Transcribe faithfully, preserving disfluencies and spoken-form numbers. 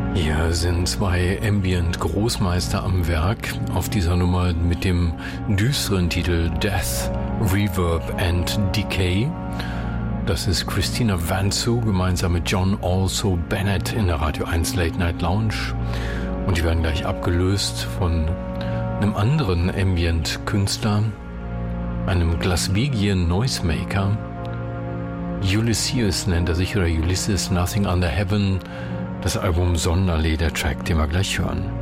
Hier sind zwei Ambient-Großmeister am Werk auf dieser Nummer mit dem düsteren Titel Death, Reverb and Decay. Das ist Christina Vanzu gemeinsam mit John Also Bennett in der Radio eins Late Night Lounge. Und die werden gleich abgelöst von einem anderen Ambient-Künstler, einem Glaswegian Noisemaker. Ulysses nennt er sich, oder Ulysses, Nothing Under Heaven. Das Album Sonderleh, der Track, den wir gleich hören.